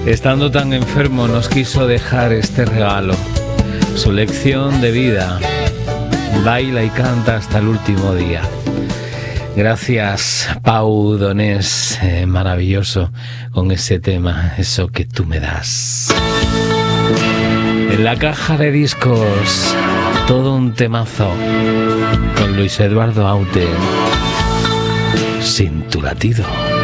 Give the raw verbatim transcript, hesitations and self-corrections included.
Estando tan enfermo nos quiso dejar este regalo, su lección de vida. Baila y canta hasta el último día. Gracias, Pau Donés, eh, maravilloso con ese tema, eso que tú me das. En la caja de discos, todo un temazo con Luis Eduardo Aute, Sin tu latido.